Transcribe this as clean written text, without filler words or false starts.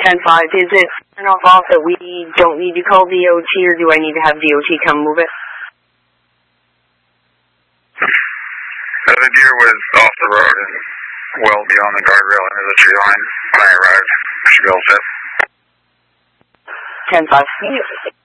10-5, is it enough off that we don't need to call DOT, or do I need to have DOT come move it? The deer was off the road and well beyond the guardrail into the tree line when I arrived. Should be all set. 10-5.